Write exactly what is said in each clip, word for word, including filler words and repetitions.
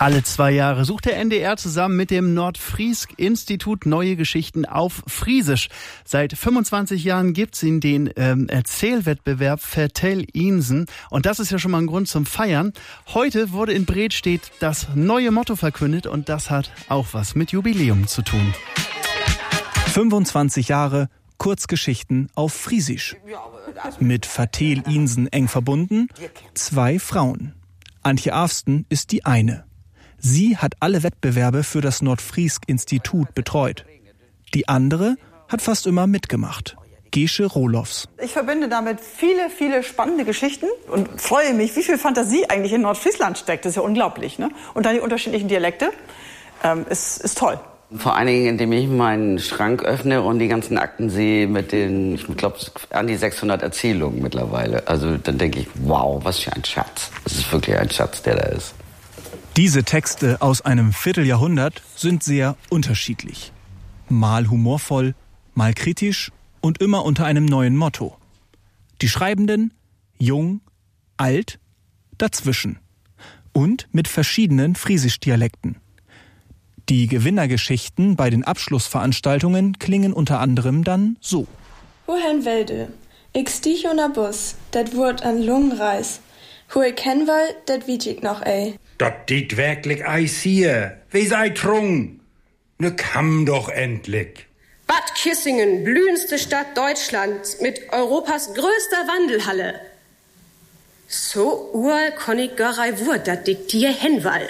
Alle zwei Jahre sucht der N D R zusammen mit dem Nordfriesk-Institut neue Geschichten auf Friesisch. Seit fünfundzwanzig Jahren gibt's ihn, den ähm, Erzählwettbewerb Vertell Insen. Und das ist ja schon mal ein Grund zum Feiern. Heute wurde in Bredstedt das neue Motto verkündet und das hat auch was mit Jubiläum zu tun. fünfundzwanzig Jahre Kurzgeschichten auf Friesisch. Mit Vertell Insen eng verbunden, zwei Frauen. Antje Afsten ist die eine. Sie hat alle Wettbewerbe für das Nordfriesk-Institut betreut. Die andere hat fast immer mitgemacht. Gesche Rohlofs. Ich verbinde damit viele, viele spannende Geschichten und freue mich, wie viel Fantasie eigentlich in Nordfriesland steckt. Das ist ja unglaublich, ne? Und dann die unterschiedlichen Dialekte. Ähm, ist, ist toll. Vor allen Dingen, indem ich meinen Schrank öffne und die ganzen Akten sehe mit den, ich glaube, an die sechshundert Erzählungen mittlerweile. Also dann denke ich, wow, was für ein Schatz. Das ist wirklich ein Schatz, der da ist. Diese Texte aus einem Vierteljahrhundert sind sehr unterschiedlich. Mal humorvoll, mal kritisch und immer unter einem neuen Motto. Die Schreibenden, jung, alt, dazwischen. Und mit verschiedenen Friesisch-Dialekten. Die Gewinnergeschichten bei den Abschlussveranstaltungen klingen unter anderem dann so. Wohin welde? Ich stieg unter Bus, dat wurt an Lungenreis. Hu ich kenn will, dat wiet ich noch ey. Dat dit wirklich Eis hier. Wie sei trung? Ne kam doch endlich. Bad Kissingen, blühendste Stadt Deutschlands mit Europas größter Wandelhalle. So url konn ich garei wurt, dat dick dir henwall.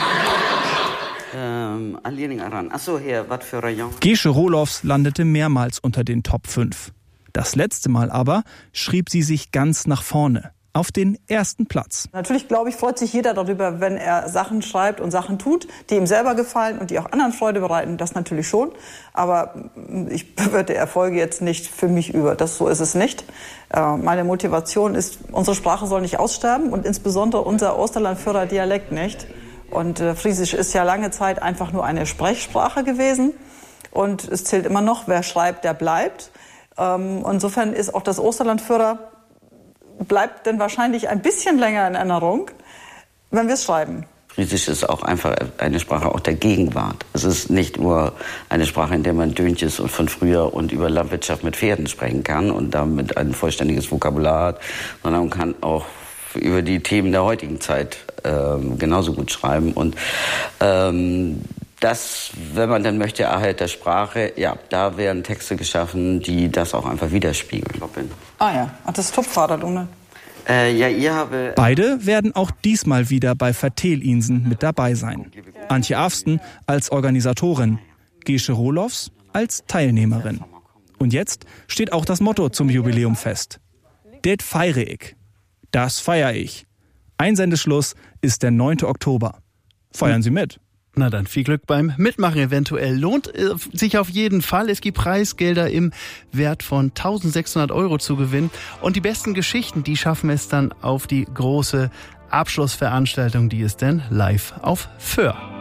Ähm, Achso, hier, was für Rayon? Gesche Rohlofs landete mehrmals unter den Top fünf. Das letzte Mal aber schrieb sie sich ganz nach vorne, auf den ersten Platz. Natürlich, glaube ich, freut sich jeder darüber, wenn er Sachen schreibt und Sachen tut, die ihm selber gefallen und die auch anderen Freude bereiten. Das natürlich schon. Aber ich bewerte Erfolge jetzt nicht für mich über. Das, so ist es nicht. Äh, meine Motivation ist, unsere Sprache soll nicht aussterben und insbesondere unser Osterlandförder Dialekt nicht. Und äh, Friesisch ist ja lange Zeit einfach nur eine Sprechsprache gewesen. Und es zählt immer noch, wer schreibt, der bleibt. Ähm, insofern ist auch das Osterlandförder bleibt dann wahrscheinlich ein bisschen länger in Erinnerung, wenn wir es schreiben. Friesisch ist auch einfach eine Sprache auch der Gegenwart. Es ist nicht nur eine Sprache, in der man Döntjes und von früher und über Landwirtschaft mit Pferden sprechen kann und damit ein vollständiges Vokabular hat, sondern man kann auch über die Themen der heutigen Zeit ähm, genauso gut schreiben. Und ähm, das, wenn man dann möchte, Erhalt der Sprache, ja, da werden Texte geschaffen, die das auch einfach widerspiegeln. Ah ja, Ach, das ist Topvater, du, ne? Äh, ja, ihr habe... Beide werden auch diesmal wieder bei Vertell Insen mit dabei sein. Antje Afsten als Organisatorin, Gesche Rohlofs als Teilnehmerin. Und jetzt steht auch das Motto zum Jubiläum fest. Det feiere ich. Das feiere ich. Einsendeschluss ist der neunte Oktober. Feiern Sie mit. Na dann viel Glück beim Mitmachen eventuell. Lohnt äh, sich auf jeden Fall. Es gibt Preisgelder im Wert von eintausendsechshundert Euro zu gewinnen. Und die besten Geschichten, die schaffen es dann auf die große Abschlussveranstaltung, die ist dann live auf Föhr.